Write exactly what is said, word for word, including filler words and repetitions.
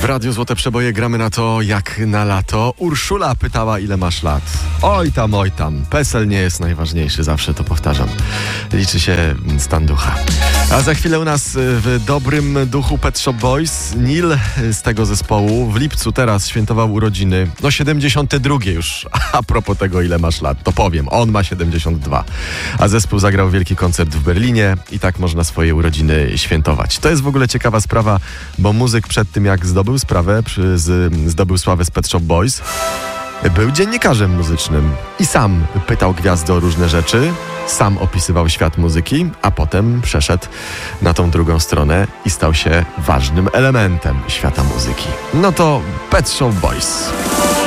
Radiu Złote Przeboje gramy na to jak na lato. Urszula pytała, ile masz lat. Oj tam, oj tam. PESEL nie jest najważniejszy, zawsze to powtarzam. Liczy się stan ducha. A za chwilę u nas w dobrym duchu Pet Shop Boys. Neil z tego zespołu w lipcu teraz świętował urodziny. No siedemdziesiąte drugie już. A propos tego, ile masz lat, to powiem. On ma siedemdziesiąt dwa. A zespół zagrał wielki koncert w Berlinie i tak można swoje urodziny świętować. To jest w ogóle ciekawa sprawa, bo muzyk przed tym, jak zdobył sprawę, przy, z, zdobył sławę z Pet Shop Boys, był dziennikarzem muzycznym i sam pytał gwiazdy o różne rzeczy, sam opisywał świat muzyki, a potem przeszedł na tą drugą stronę i stał się ważnym elementem świata muzyki. No to Pet Shop Boys.